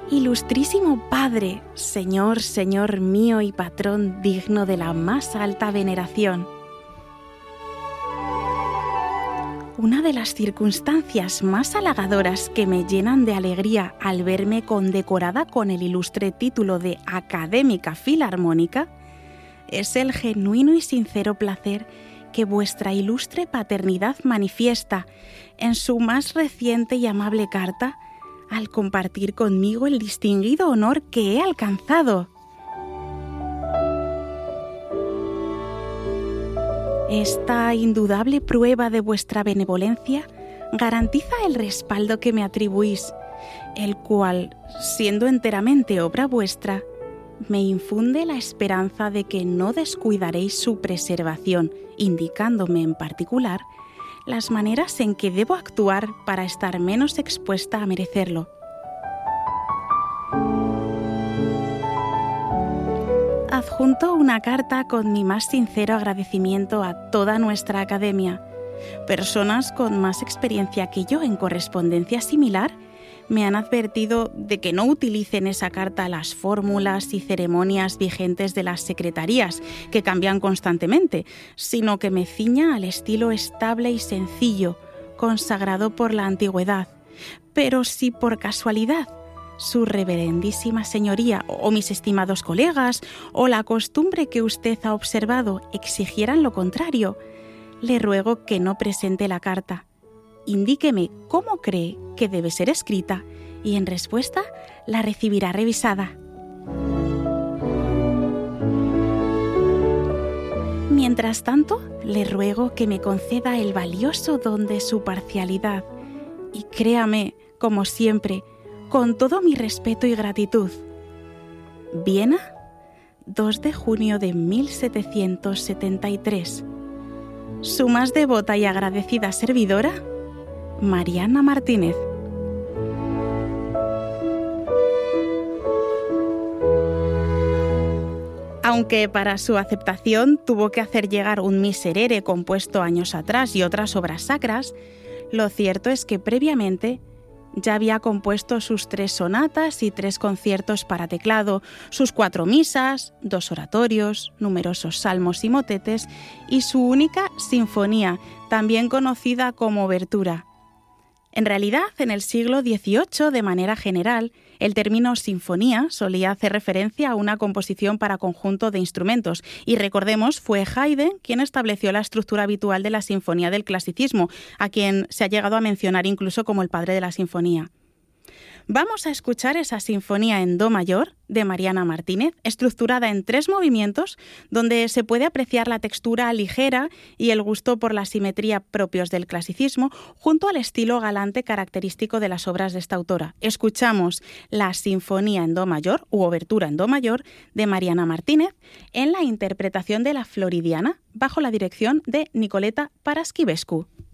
Ilustrísimo Padre, Señor, Señor mío y patrón digno de la más alta veneración. Una de las circunstancias más halagadoras que me llenan de alegría al verme condecorada con el ilustre título de Académica Filarmónica es el genuino y sincero placer que vuestra ilustre paternidad manifiesta en su más reciente y amable carta al compartir conmigo el distinguido honor que he alcanzado. Esta indudable prueba de vuestra benevolencia garantiza el respaldo que me atribuís, el cual, siendo enteramente obra vuestra, me infunde la esperanza de que no descuidaréis su preservación, indicándome en particular las maneras en que debo actuar para estar menos expuesta a merecerlo. Adjunto una carta con mi más sincero agradecimiento a toda nuestra academia. Personas con más experiencia que yo en correspondencia similar me han advertido de que no utilicen esa carta las fórmulas y ceremonias vigentes de las secretarías, que cambian constantemente, sino que me ciña al estilo estable y sencillo, consagrado por la antigüedad. Pero si por casualidad su reverendísima señoría o mis estimados colegas o la costumbre que usted ha observado exigieran lo contrario, le ruego que no presente la carta. Indíqueme cómo cree que debe ser escrita y en respuesta la recibirá revisada. Mientras tanto, le ruego que me conceda el valioso don de su parcialidad y créame, como siempre, con todo mi respeto y gratitud. Viena, 2 de junio de 1773. Su más devota y agradecida servidora, Mariana Martínez. Aunque para su aceptación tuvo que hacer llegar un miserere compuesto años atrás y otras obras sacras, lo cierto es que previamente ya había compuesto sus 3 sonatas y 3 conciertos para teclado, sus 4 misas, 2 oratorios, numerosos salmos y motetes y su única sinfonía, también conocida como obertura. En realidad, en el siglo XVIII, de manera general, el término sinfonía solía hacer referencia a una composición para conjunto de instrumentos, y recordemos, fue Haydn quien estableció la estructura habitual de la sinfonía del clasicismo, a quien se ha llegado a mencionar incluso como el padre de la sinfonía. Vamos a escuchar esa sinfonía en do mayor de Mariana Martínez, estructurada en 3 movimientos, donde se puede apreciar la textura ligera y el gusto por la simetría propios del clasicismo, junto al estilo galante característico de las obras de esta autora. Escuchamos la sinfonía en do mayor, u obertura en do mayor, de Mariana Martínez, en la interpretación de la Floridiana, bajo la dirección de Nicoleta Paraschivescu.